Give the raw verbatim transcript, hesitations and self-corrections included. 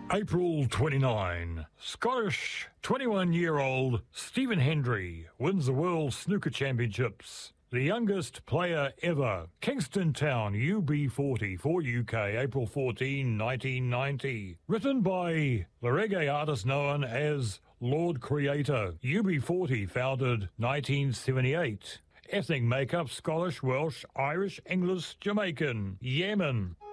April twenty-ninth, Scottish twenty-one-year-old Stephen Hendry wins the World Snooker Championships. The youngest player ever. Kingston Town, U B forty for U K, April fourteenth, nineteen ninety. Written by the reggae artist known as Lord Creator. U B forty founded nineteen seventy-eight. Ethnic makeup, Scottish, Welsh, Irish, English, Jamaican, Yemen.